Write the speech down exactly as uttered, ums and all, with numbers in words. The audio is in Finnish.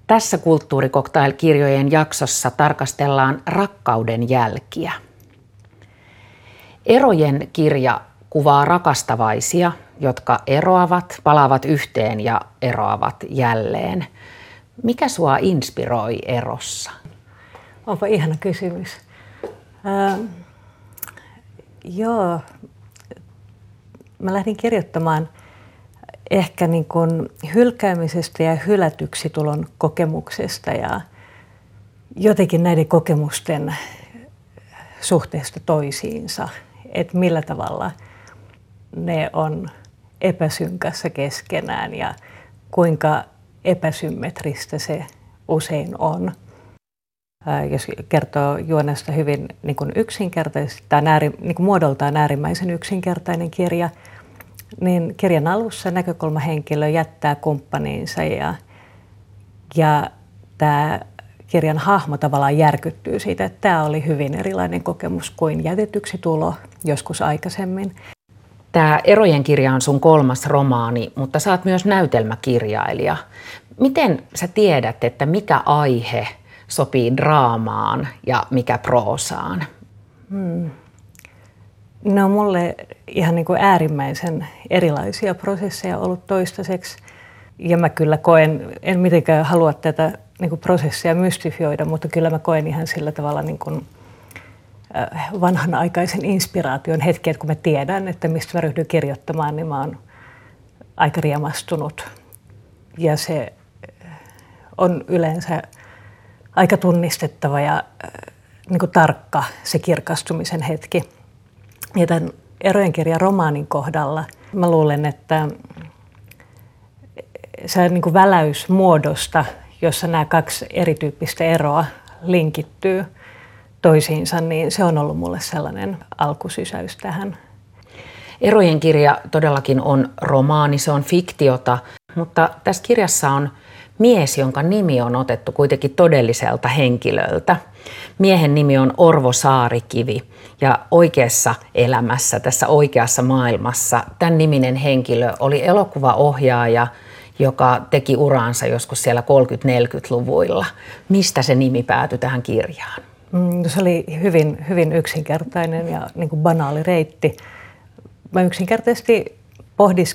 Tässä Kulttuurikoktail-kirjojen jaksossa tarkastellaan rakkauden jälkiä. Erojen kirja kuvaa rakastavaisia, jotka eroavat, palaavat yhteen ja eroavat jälleen. Mikä sua inspiroi erossa? Onpa ihana kysymys. Ähm, joo, mä lähdin kirjoittamaan ehkä niin kuin hylkäämisestä ja hylätyksi tulon kokemuksesta ja jotenkin näiden kokemusten suhteesta toisiinsa, että millä tavalla ne on epäsynkässä keskenään ja kuinka epäsymmetristä se usein on. Ää, jos kertoo juonesta hyvin niin kuin yksinkertaisesti, tämä on ääri, niin kuin muodoltaan äärimmäisen yksinkertainen kirja, niin kirjan alussa näkökulmahenkilö jättää kumppaniinsa ja, ja tämä kirjan hahmo tavallaan järkyttyy siitä, että tämä oli hyvin erilainen kokemus kuin jätetyksi tulo joskus aikaisemmin. Tämä Erojen kirja on sun kolmas romaani, mutta sä oot myös näytelmäkirjailija. Miten sä tiedät, että mikä aihe sopii draamaan ja mikä proosaan? Hmm. No mulle ihan niin kuin äärimmäisen erilaisia prosesseja ollut toistaiseksi. Ja mä kyllä koen, en mitenkään halua tätä niin kuin prosessia mystifioida, mutta kyllä mä koen ihan sillä tavalla niin kuin vanhanaikaisen inspiraation hetki, että kun mä tiedän, että mistä mä ryhdyn kirjoittamaan, niin mä oon aika riemastunut. Ja se on yleensä aika tunnistettava ja niin kuin tarkka se kirkastumisen hetki. Ja tämän Erojen kirjan romaanin kohdalla mä luulen, että se niin kuin väläys muodosta, jossa nämä kaksi erityyppistä eroa linkittyy toisiinsa, niin se on ollut mulle sellainen alkusysäys tähän. Erojen kirja todellakin on romaani, se on fiktiota, mutta tässä kirjassa on mies, jonka nimi on otettu kuitenkin todelliselta henkilöltä. Miehen nimi on Orvo Saarikivi ja oikeassa elämässä, tässä oikeassa maailmassa, tämän niminen henkilö oli elokuvaohjaaja, joka teki uraansa joskus siellä kolmekymmentä-neljäkymmentäluvuilla. Mistä se nimi päätyi tähän kirjaan? Mm, se oli hyvin, hyvin yksinkertainen ja niin kuin banaali reitti. Mä yksinkertaisesti pohdiskelin